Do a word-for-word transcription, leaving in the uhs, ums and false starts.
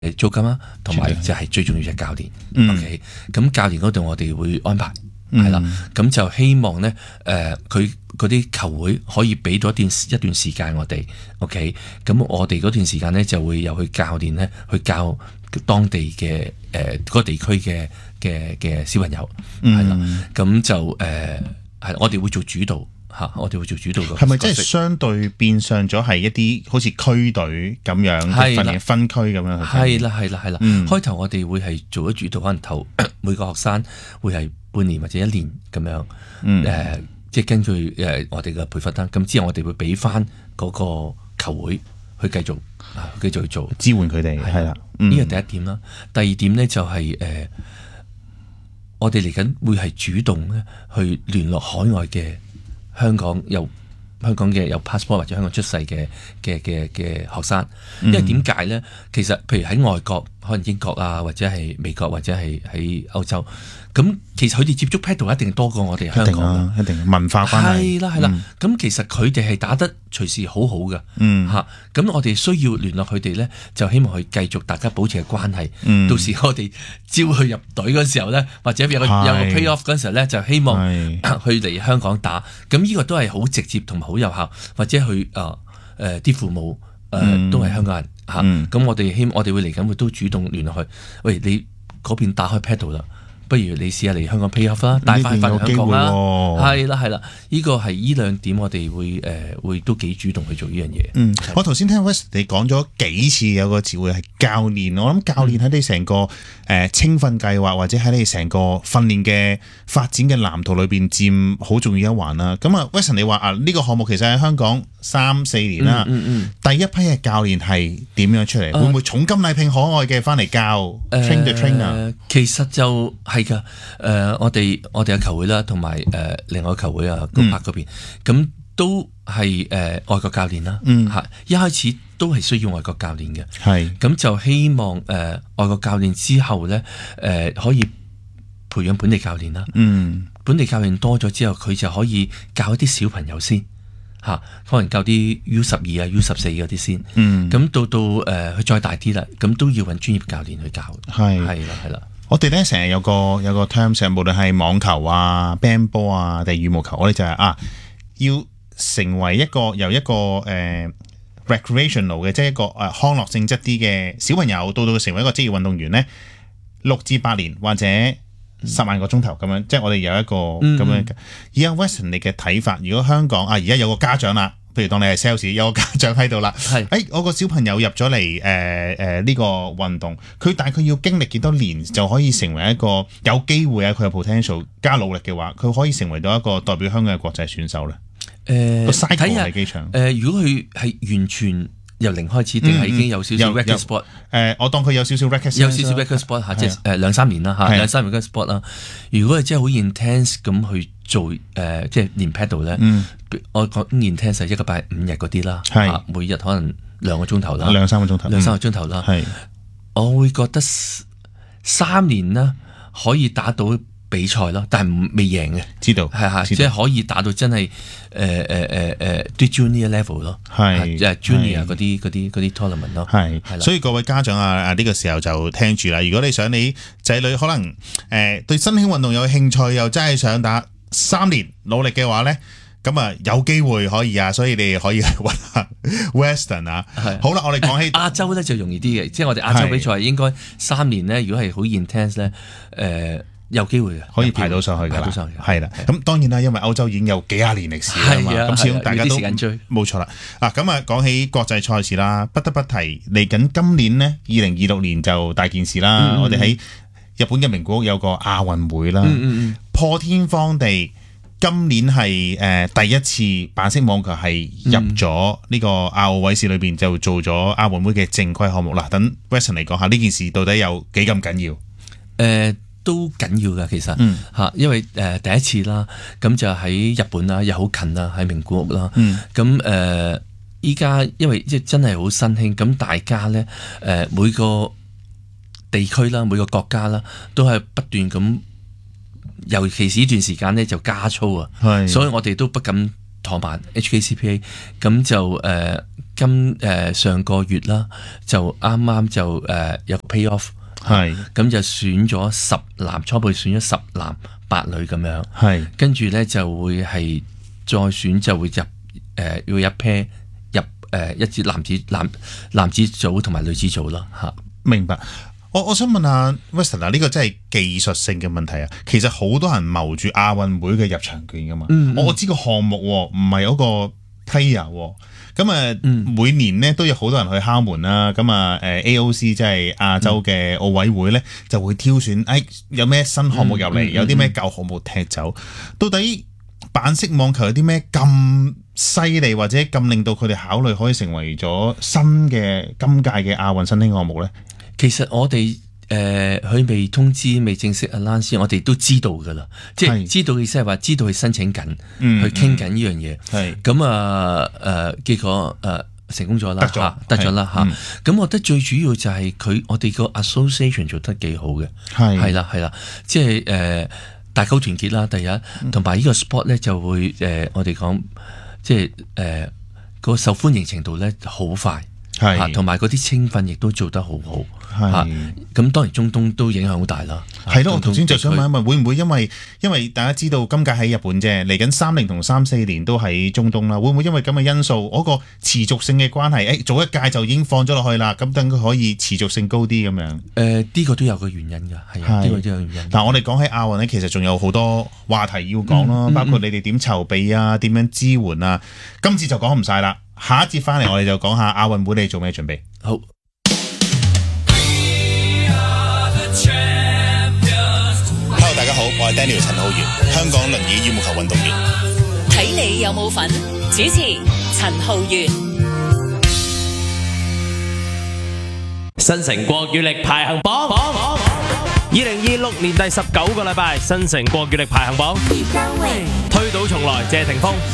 租金啦，同埋就係最重要就係教練。 嗯、 OK， 咁教練嗰度我哋會安排係啦，咁、嗯、就希望咧誒佢嗰啲球會可以俾到一段一段時間我哋。OK， 咁我哋嗰段時間咧就會由佢教練咧去教當地嘅誒嗰個地區嘅嘅嘅小朋友係啦，咁、嗯、就誒係、呃、我哋會做主導。嚇！我哋會做主導嘅， 係咪即係相對變相咗係一啲好似區隊咁樣嘅訓練分區咁樣？ 係啦，係啦，係啦。嗯、開頭我哋會係做咗主導，可能頭每個學生會係半年或者一年咁樣。誒、嗯呃，即係根據誒我哋嘅培訓啦。咁之後我哋會俾翻嗰個球會去繼續啊，繼續去做支援佢哋。係啦， 呢個第一點啦。第二點咧就係、是、誒、呃，我哋嚟緊會係主動咧去聯絡海外嘅。香港有香港嘅有 passport 或者香港出世嘅嘅嘅嘅學生，因為點解咧？其實譬如喺外國，可能英國啊，或者係美國，或者係喺歐洲，咁其實佢哋接觸 paddle 一定多過我哋香港嘅， 一定文化關係。 係啦係啦，咁、嗯、其實佢哋係打得隨時好好嘅，嗯嚇。咁我哋需要聯絡佢哋咧，就希望佢繼續大家保持嘅關係。嗯、到時我哋招佢入隊嗰時候咧，或者有個有個 play off 嗰時候咧，就希望佢嚟香港打。咁呢個都係好直接同埋好有效，或者佢啊誒啲父母誒、呃嗯、都係香港人嚇。咁、嗯啊、我哋希望我哋會嚟緊會都主動聯絡佢。喂，你嗰邊打開 paddle 啦。不如你試下嚟香港 play off 啦，帶翻翻香港啦，係啦係啦，呢個係呢兩點我哋會誒、呃、會都幾主動去做呢樣嘢。 嗯，我頭先聽 West 你講咗幾次有個詞彙係教練，我諗教練喺你成個誒青訓計劃或者喺你成個訓練嘅發展嘅藍圖裏邊佔好重要一環啦。咁啊 West 你話啊呢個項目其實喺香港三四年啦、嗯嗯嗯，第一批嘅教練係點樣出嚟、呃？會唔會重金禮聘可愛嘅翻嚟教、呃、train the trainer？ 其實就係㗎，誒、呃、我哋我哋嘅球會啦，同埋誒另外球會啊高柏嗰邊，咁、嗯、都係誒、呃、外國教練啦，嚇、嗯、一開始都係需要外國教練嘅，係咁就希望誒、呃、外國教練之後咧，誒、呃、可以培養本地教練啦，嗯，本地教練多咗之後，佢就可以教一啲小朋友先。嚇，可能教啲 U 十二啊、U 十四嗰啲先，咁、嗯、到到誒佢、呃、再大啲啦，咁都要揾專業教練去教，係係啦係啦。 我哋咧成日有個有個 terms， 無論係網球啊、band 波啊定羽毛球，我哋就係、是、啊，要成為一個由一個誒、呃、recreational 嘅，即係一個誒、呃、康樂性質啲嘅小朋友，到到成為一個職業運動員咧，六至八年或者十萬個鐘頭咁樣，即係我哋有一個咁樣嘅。而家 Weston 你嘅睇法，如果香港啊，而家有個家長啦，譬如當你係 sales，有個家長喺度啦，係，誒、哎、我個小朋友入咗嚟誒誒呢個運動，佢大概要經歷幾多年就可以成為一個有機會啊？佢有 potential 加努力嘅話，佢可以成為到一個代表香港嘅國際選手咧？誒、呃，睇下機場。誒、呃，如果佢係完全由零開始，定係已經有少少 racket sport？誒、呃，我當佢有少少 racket， 有少少 racket sport 嚇，即係誒兩三年啦嚇，兩三年 racket sport 啦。如果係真係好 intense 咁去做誒、呃，即係練 paddle 咧、嗯，我講 intense 係一個拜五日嗰啲啦，係每日可能兩個鐘頭啦，兩三個鐘頭，兩三個鐘頭啦。係、嗯，我會覺得三年啦可以打到比賽咯，但係唔未贏嘅，知道係係，即係可以打到真係誒誒誒誒啲 junior level 咯，係即係 junior 嗰啲嗰啲嗰啲 tournament 咯，係係啦。所以各位家長啊啊呢個時候就聽住啦。如果你想你仔女可能誒、呃、對新興運動有興趣，又真係想打三年努力嘅話咧，咁啊有機會可以啊，所以你可以去揾下 Weston 啊。好啦，我哋講起亞洲咧就容易啲嘅，即係我哋亞洲比賽應該三年咧，如果係好 intense 咧，誒、呃。有機會嘅，可以排到上去㗎啦，係啦。咁當然啦，因為歐洲已經有幾廿年歷史啦嘛，咁始終大家都冇錯啦。啊，咁啊講起國際賽事啦，不得不提嚟緊今年呢，二零二六年就大件事啦。嗯、我哋喺日本嘅名古屋有個亞運會啦、嗯嗯，破天荒地今年係誒、呃、第一次板式網球係入咗呢個亞奧委士裏邊就做咗亞運會嘅正規項目啦。等 Weston 嚟講下呢件事到底有幾咁緊要？誒、呃。都緊要㗎，其實嚇、嗯，因為誒、呃、第一次啦，咁就喺日本啦，又好近啦，喺名古屋啦。咁誒依家因為即係真係好新興，咁大家咧誒、呃、每個地區啦，每個國家啦，都係不斷咁，尤其是呢段時間咧就加操啊，所以我哋都不敢怠慢 H K C P A， 咁就誒、呃、 今誒、呃、上個月啦，就啱啱就誒、呃、有 pay off， 係咁就選咗十男，初步選咗十男八女咁樣， 係跟住咧就會係再選就會入誒、呃、要一 pair 入誒、呃、一支男子男男子組同埋女子組啦嚇。 明白。我我想問下 Weston 啊，呢個真係技術性嘅問題啊。其實好多人謀住亞運會嘅入場券噶嘛。嗯嗯我我知個項目唔係嗰個 player，咁啊、嗯、每年咧都有好多人去敲門啦。咁啊誒 A O C 即係亞洲嘅奧委會咧就會挑選，誒、哎、有咩新項目入嚟，嗯嗯嗯有啲咩舊項目踢走。到底板式網球有啲咩咁犀利，或者咁令到佢哋考慮可以成為咗新嘅今屆嘅亞運新興項目咧？ 其實我哋誒佢未通知、未正式 announce，我哋都知道噶啦，即係知道嘅意思係話知道佢申請緊， 嗯、 去傾緊呢樣嘢。 係咁啊誒，結果誒、呃、成功咗啦， 得咗得咗啦嚇。咁、嗯、我覺得最主要就係佢我哋個 association 做得幾好嘅，係係啦係啦，即係誒大家團結啦，第一，同埋呢個 sport 咧就會誒、呃、我哋講即係誒個受歡迎程度咧好快。係，同埋嗰啲青訓亦都做得好好，係咁當然中東都影響好大啦。 係咯，我頭先就想問一問，會唔會因為因為大家知道今屆喺日本啫，嚟緊三零同三四年都喺中東啦，會唔會因為咁嘅因素，嗰、那個持續性嘅關係，誒、欸、早一屆就已經放咗落去啦，咁等佢可以持續性高啲咁樣？誒、 呃，呢、這個都有個原因㗎，係啊，呢、這個都有原因。 但我哋講起亞運咧，其實仲有好多話題要講咯，嗯嗯、包括你哋點籌備啊，點樣支援啊，今次就講唔晒啦。下一節翻嚟，我哋就講下亞運會你做咩準備？ 好。 Hello， 大家好，我係 Daniel 陳浩源，香港輪椅羽毛球運動員。 睇你有冇份？主持陳浩源。 新城國語力排行榜，二零二六年第十九個禮拜，新城國語力排行榜，推倒重來，謝霆鋒。